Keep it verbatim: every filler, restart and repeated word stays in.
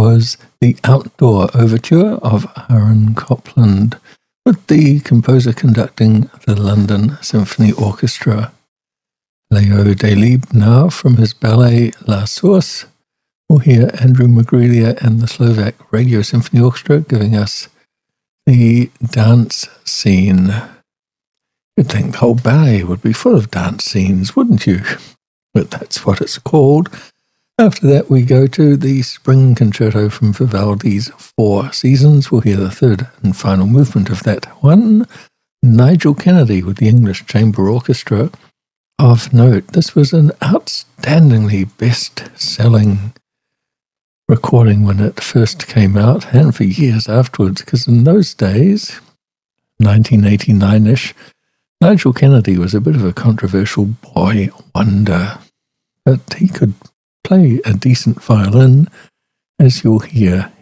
was the Outdoor Overture of Aaron Copland, with the composer conducting the London Symphony Orchestra. Leo Delibes now from his ballet La Source. We'll hear Andrew Magrilia and the Slovak Radio Symphony Orchestra giving us the dance scene. You'd think the whole ballet would be full of dance scenes, wouldn't you? But that's what it's called. After that, we go to the Spring Concerto from Vivaldi's Four Seasons. We'll hear the third and final movement of that one. Nigel Kennedy with the English Chamber Orchestra. Of note, this was an outstandingly best-selling recording when it first came out, and for years afterwards, because in those days, nineteen eighty-nine-ish, Nigel Kennedy was a bit of a controversial boy wonder, but he could play a decent violin, as you'll hear